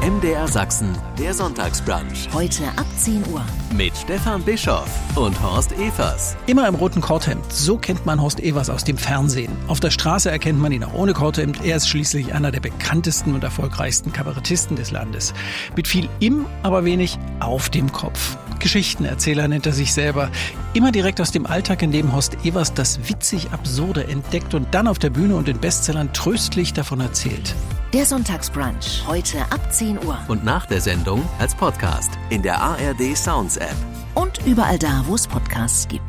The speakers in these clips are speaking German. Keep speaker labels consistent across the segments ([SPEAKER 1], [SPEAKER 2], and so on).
[SPEAKER 1] MDR Sachsen, der Sonntagsbrunch.
[SPEAKER 2] Heute ab 10 Uhr.
[SPEAKER 1] Mit Stefan Bischoff und Horst Evers.
[SPEAKER 3] Immer im roten Korthemd. So kennt man Horst Evers aus dem Fernsehen. Auf der Straße erkennt man ihn auch ohne Korthemd. Er ist schließlich einer der bekanntesten und erfolgreichsten Kabarettisten des Landes. Mit viel im, aber wenig auf dem Kopf. Geschichtenerzähler nennt er sich selber. Immer direkt aus dem Alltag, in dem Horst Evers das witzig Absurde entdeckt und dann auf der Bühne und in Bestsellern tröstlich davon erzählt.
[SPEAKER 2] Der Sonntagsbrunch. Heute ab 10 Uhr.
[SPEAKER 1] Und nach der Sendung als Podcast in der ARD Sounds App.
[SPEAKER 2] Und überall da, wo es Podcasts gibt.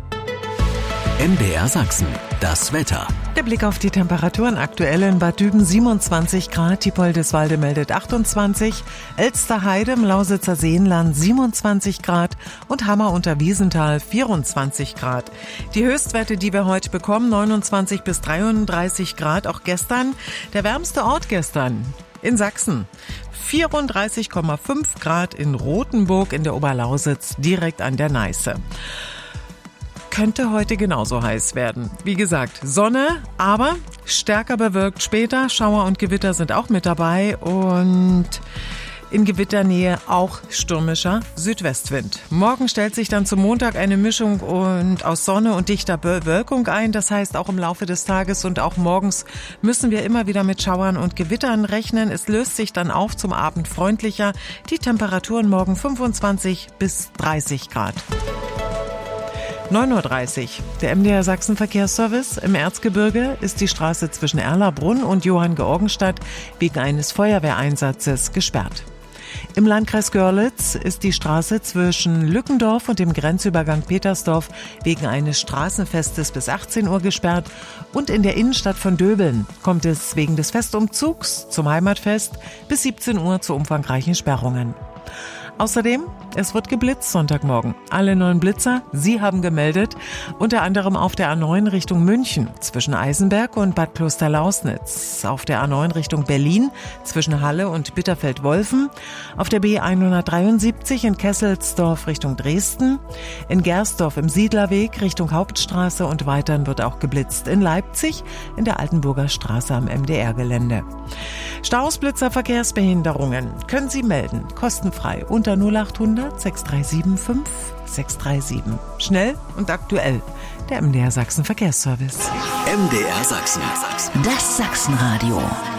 [SPEAKER 1] MDR Sachsen. Das Wetter.
[SPEAKER 4] Der Blick auf die Temperaturen aktuell in Bad Düben 27 Grad, Diepoldeswalde meldet 28, Elsterheide im Lausitzer Seenland 27 Grad und Hammer unter Wiesenthal 24 Grad. Die Höchstwerte, die wir heute bekommen, 29 bis 33 Grad, auch gestern. Der wärmste Ort gestern in Sachsen. 34,5 Grad in Rothenburg in der Oberlausitz, direkt an der Neiße. Könnte heute genauso heiß werden. Wie gesagt, Sonne, aber stärker bewölkt später. Schauer und Gewitter sind auch mit dabei und in Gewitternähe auch stürmischer Südwestwind. Morgen stellt sich dann zum Montag eine Mischung aus Sonne und dichter Bewölkung ein. Das heißt, auch im Laufe des Tages und auch morgens müssen wir immer wieder mit Schauern und Gewittern rechnen. Es löst sich dann auf zum Abend freundlicher. Die Temperaturen morgen 25 bis 30 Grad. 9.30 Uhr. Der MDR Sachsen Verkehrsservice. Im Erzgebirge ist die Straße zwischen Erlabrunn und Johanngeorgenstadt wegen eines Feuerwehreinsatzes gesperrt. Im Landkreis Görlitz ist die Straße zwischen Lückendorf und dem Grenzübergang Petersdorf wegen eines Straßenfestes bis 18 Uhr gesperrt. Und in der Innenstadt von Döbeln kommt es wegen des Festumzugs zum Heimatfest bis 17 Uhr zu umfangreichen Sperrungen. Außerdem, es wird geblitzt Sonntagmorgen. Alle 9 Blitzer, sie haben gemeldet, unter anderem auf der A9 Richtung München zwischen Eisenberg und Bad Klosterlausnitz, auf der A9 Richtung Berlin zwischen Halle und Bitterfeld-Wolfen, auf der B173 in Kesselsdorf Richtung Dresden, in Gersdorf im Siedlerweg Richtung Hauptstraße und weiterhin wird auch geblitzt in Leipzig in der Altenburger Straße am MDR-Gelände. Staus, Blitzer, Verkehrsbehinderungen können Sie melden, kostenfrei unter 0800 6375 637. Schnell und aktuell. Der MDR Sachsen Verkehrsservice.
[SPEAKER 1] MDR Sachsen.
[SPEAKER 2] Das Sachsenradio.